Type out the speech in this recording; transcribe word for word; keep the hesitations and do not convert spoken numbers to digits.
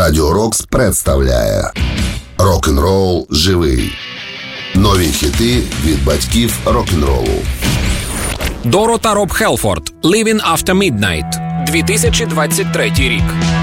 Радіо Рокс представляє Рок-н-рол живий. Нові хіти від батьків рок-н-ролу. Доро та Роб Хелфорд. Living After Midnight. дві тисячі двадцять третій рік.